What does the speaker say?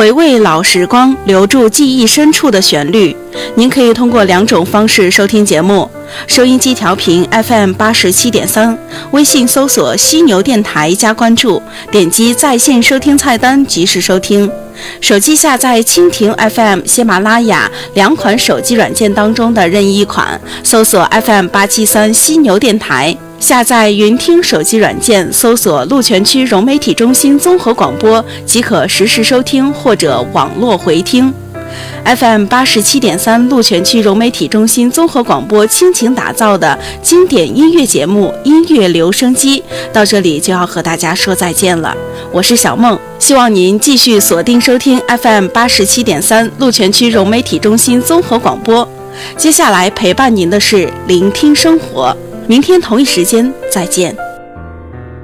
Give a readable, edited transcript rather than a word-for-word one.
回味老时光，留住记忆深处的旋律。您可以通过2种方式收听节目：收音机调频 FM87.3，微信搜索犀牛电台加关注，点击在线收听菜单及时收听。手机下载蜻蜓 FM、喜马拉雅2款手机软件当中的任意一款，搜索 FM873 犀牛电台。下载云听手机软件，搜索鹿泉区融媒体中心综合广播，即可实时收听或者网络回听。FM87.3 鹿泉区融媒体中心综合广播倾情打造的经典音乐节目《音乐留声机》，到这里就要和大家说再见了。我是小梦，希望您继续锁定收听 FM87.3 鹿泉区融媒体中心综合广播。接下来陪伴您的是聆听生活，明天同一时间再见。